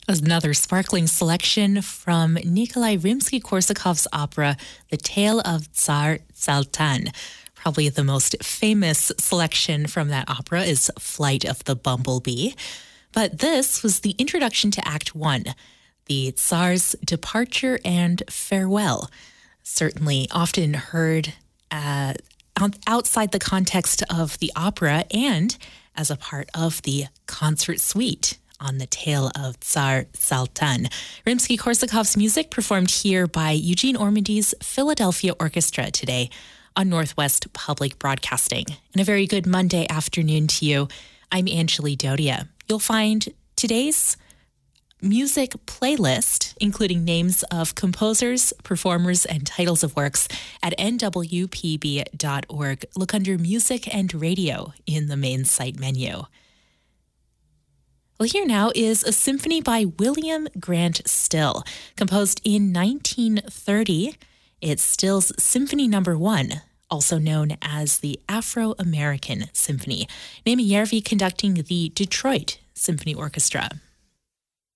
Another sparkling selection from Nikolai Rimsky-Korsakov's opera, The Tale of Tsar Zaltan. Probably the most famous selection from that opera is Flight of the Bumblebee. But this was the introduction to Act 1, the Tsar's departure and farewell. Certainly often heard outside the context of the opera and as a part of the concert suite on The Tale of Tsar Zaltan. Rimsky-Korsakov's music performed here by Eugene Ormandy's Philadelphia Orchestra today on Northwest Public Broadcasting. And a very good Monday afternoon to you. I'm Angeli Dodia. You'll find today's music playlist, including names of composers, performers, and titles of works at nwpb.org. Look under Music and Radio in the main site menu. Well, here now is a symphony by William Grant Still, composed in 1930. It's Still's Symphony No. 1, also known as the Afro-American Symphony. Naimi Järvi conducting the Detroit Symphony Orchestra.